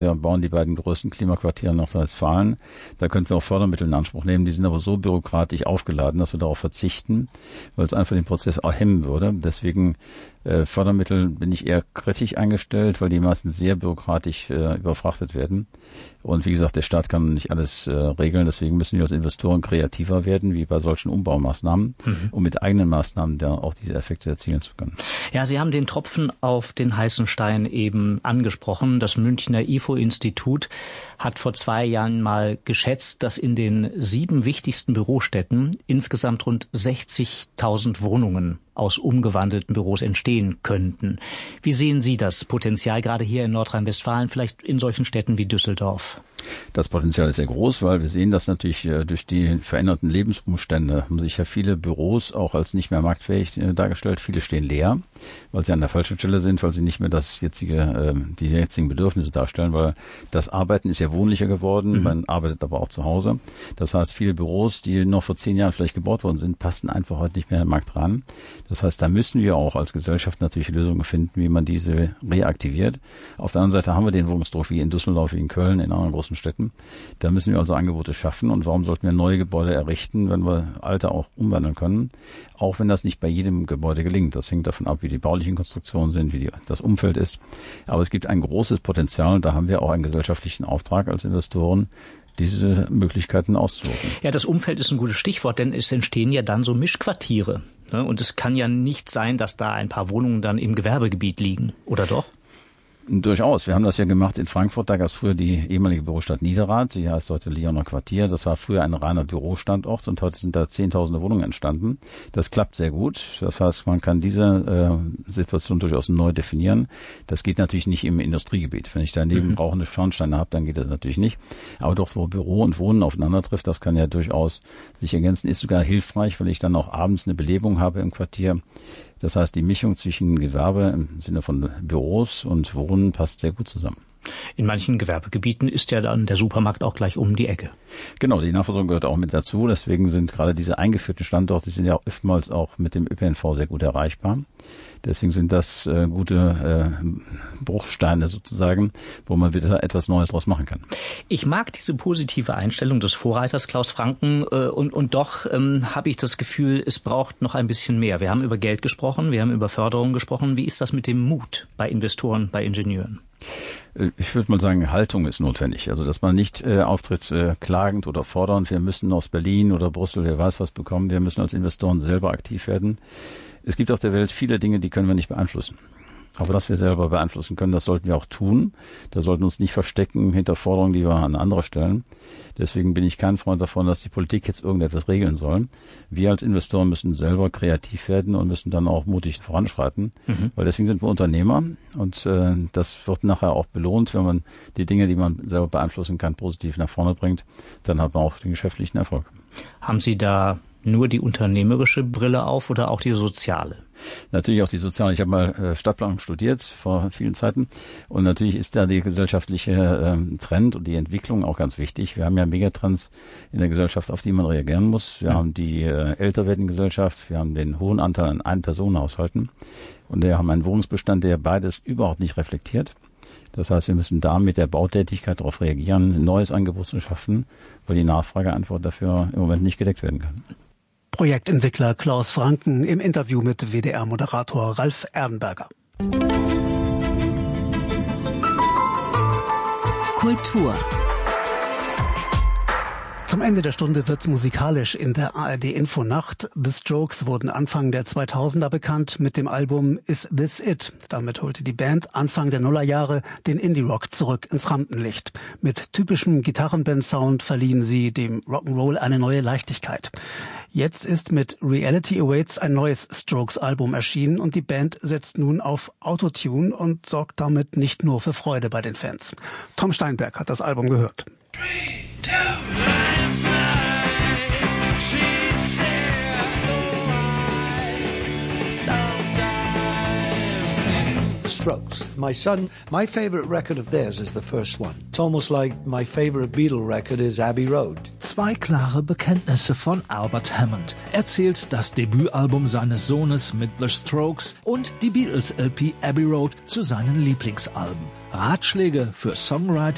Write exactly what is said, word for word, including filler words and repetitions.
Wir bauen die beiden größten Klimaquartiere in Nordrhein-Westfalen. Da könnten wir auch Fördermittel in Anspruch nehmen. Die sind aber so bürokratisch aufgeladen, dass wir darauf verzichten, weil es einfach den Prozess auch hemmen würde. Deswegen äh, Fördermittel bin ich eher kritisch eingestellt, weil die meistens sehr bürokratisch äh, überfrachtet werden. Und wie gesagt, der Staat kann nicht alles äh, regeln. Deswegen müssen wir als Investoren kreativer werden, wie bei solchen Umbaumaßnahmen, mhm. um mit eigenen Maßnahmen da auch diese Effekte erzielen zu können. Ja, Sie haben den Tropfen auf den heißen Stein eben angesprochen. Das Münchner I F O-Institut hat vor zwei Jahren mal geschätzt, dass in den sieben wichtigsten Bürostädten insgesamt rund sechzigtausend Wohnungen aus umgewandelten Büros entstehen könnten. Wie sehen Sie das Potenzial gerade hier in Nordrhein-Westfalen, vielleicht in solchen Städten wie Düsseldorf? Das Potenzial ist sehr groß, weil wir sehen, dass natürlich durch die veränderten Lebensumstände haben sich ja viele Büros auch als nicht mehr marktfähig dargestellt. Viele stehen leer, weil sie an der falschen Stelle sind, weil sie nicht mehr das jetzige, die jetzigen Bedürfnisse darstellen, weil das Arbeiten ist ja wohnlicher geworden, mhm. man arbeitet aber auch zu Hause. Das heißt, viele Büros, die noch vor zehn Jahren vielleicht gebaut worden sind, passen einfach heute nicht mehr in den Markt ran. Das heißt, da müssen wir auch als Gesellschaft natürlich Lösungen finden, wie man diese reaktiviert. Auf der anderen Seite haben wir den Wohnungsdruck wie in Düsseldorf, wie in Köln, in anderen großen Städten. Da müssen wir also Angebote schaffen. Und warum sollten wir neue Gebäude errichten, wenn wir alte auch umwandeln können? Auch wenn das nicht bei jedem Gebäude gelingt. Das hängt davon ab, wie die baulichen Konstruktionen sind, wie die, das Umfeld ist. Aber es gibt ein großes Potenzial und da haben wir auch einen gesellschaftlichen Auftrag als Investoren, diese Möglichkeiten auszuloten. Ja, das Umfeld ist ein gutes Stichwort, denn es entstehen ja dann so Mischquartiere. Ne? Und es kann ja nicht sein, dass da ein paar Wohnungen dann im Gewerbegebiet liegen, oder doch? Durchaus. Wir haben das ja gemacht in Frankfurt. Da gab es früher die ehemalige Bürostadt Niederrad. Sie heißt heute Lioner Quartier. Das war früher ein reiner Bürostandort und heute sind da zehntausende Wohnungen entstanden. Das klappt sehr gut. Das heißt, man kann diese äh, Situation durchaus neu definieren. Das geht natürlich nicht im Industriegebiet. Wenn ich daneben mhm. rauchende Schornsteine habe, dann geht das natürlich nicht. Aber doch, wo Büro und Wohnen aufeinander trifft, das kann ja durchaus sich ergänzen. Ist sogar hilfreich, weil ich dann auch abends eine Belebung habe im Quartier. Das heißt, die Mischung zwischen Gewerbe im Sinne von Büros und Wohnen passt sehr gut zusammen. In manchen Gewerbegebieten ist ja dann der Supermarkt auch gleich um die Ecke. Genau, die Nahversorgung gehört auch mit dazu. Deswegen sind gerade diese eingeführten Standorte, die sind ja oftmals auch mit dem Ö P N V sehr gut erreichbar. Deswegen sind das äh, gute äh, Bruchsteine sozusagen, wo man wieder etwas Neues draus machen kann. Ich mag diese positive Einstellung des Vorreiters Klaus Franken äh, und, und doch ähm, habe ich das Gefühl, es braucht noch ein bisschen mehr. Wir haben über Geld gesprochen, wir haben über Förderung gesprochen. Wie ist das mit dem Mut bei Investoren, bei Ingenieuren? Ich würde mal sagen, Haltung ist notwendig. Also, dass man nicht äh, auftritt äh, klagend oder fordernd. Wir müssen aus Berlin oder Brüssel, wer weiß was bekommen. Wir müssen als Investoren selber aktiv werden. Es gibt auf der Welt viele Dinge, die können wir nicht beeinflussen. Aber dass wir selber beeinflussen können, das sollten wir auch tun. Da sollten wir uns nicht verstecken hinter Forderungen, die wir an anderer stellen. Deswegen bin ich kein Freund davon, dass die Politik jetzt irgendetwas regeln soll. Wir als Investoren müssen selber kreativ werden und müssen dann auch mutig voranschreiten. Mhm. Weil deswegen sind wir Unternehmer und äh, das wird nachher auch belohnt, wenn man die Dinge, die man selber beeinflussen kann, positiv nach vorne bringt. Dann hat man auch den geschäftlichen Erfolg. Haben Sie da nur die unternehmerische Brille auf oder auch die soziale? Natürlich auch die soziale. Ich habe mal äh, Stadtplanung studiert vor vielen Zeiten und natürlich ist da die gesellschaftliche äh, Trend und die Entwicklung auch ganz wichtig. Wir haben ja Megatrends in der Gesellschaft, auf die man reagieren muss. Wir ja. haben die äh, älter werdende Gesellschaft, wir haben den hohen Anteil an Ein-Personen-Haushalten und wir haben einen Wohnungsbestand, der beides überhaupt nicht reflektiert. Das heißt, wir müssen da mit der Bautätigkeit darauf reagieren, ein neues Angebot zu schaffen, weil die Nachfrageantwort dafür im Moment nicht gedeckt werden kann. Projektentwickler Klaus Franken im Interview mit W D R-Moderator Ralf Erdenberger. Kultur. Zum Ende der Stunde wird's musikalisch in der A R D-Infonacht. The Strokes wurden Anfang der zweitausender bekannt mit dem Album Is This It? Damit holte die Band Anfang der Nullerjahre den Indie-Rock zurück ins Rampenlicht. Mit typischem Gitarrenband-Sound verliehen sie dem Rock'n'Roll eine neue Leichtigkeit. Jetzt ist mit Reality Awaits ein neues Strokes-Album erschienen und die Band setzt nun auf Autotune und sorgt damit nicht nur für Freude bei den Fans. Tom Steinberg hat das Album gehört. Three, two, last night, she said so wise, sometimes. The Strokes. My son, my favorite record of theirs is the first one. It's almost like my favorite Beatle record is Abbey Road. Zwei klare Bekenntnisse von Albert Hammond. Er zählt das Debütalbum seines Sohnes mit The Strokes und die Beatles-L P Abbey Road zu seinen Lieblingsalben. Ratschläge für Songwriter